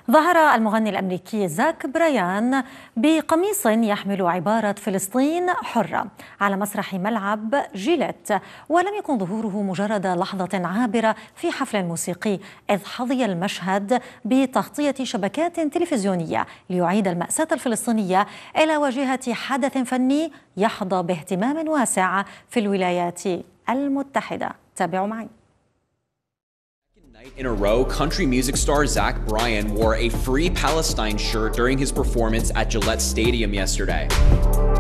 ظهر المغني الأمريكي زاك برايان بقميص يحمل عبارة فلسطين حرة على مسرح ملعب جيليت، ولم يكن ظهوره مجرد لحظة عابرة في حفل موسيقي، إذ حظي المشهد بتغطية شبكات تلفزيونية ليعيد المأساة الفلسطينية إلى واجهة حدث فني يحظى باهتمام واسع في الولايات المتحدة. تابعوا معي. In a row, country music star Zach Bryan wore a Free Palestine shirt during his performance at Gillette Stadium yesterday.